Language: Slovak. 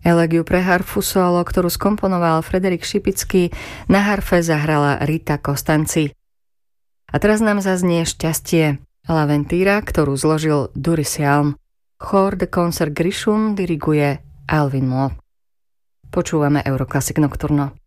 Elegiu pre harfu solo, ktorú skomponoval Frederik Šipický, na harfe zahrala Rita Costanzi. A teraz nám zaznie Šťastie, L'Avventura, ktorú zložil Duris Jalm. Chór de Concert Grishun diriguje Alvin Moll. Počúvame Euroclassic Nocturno.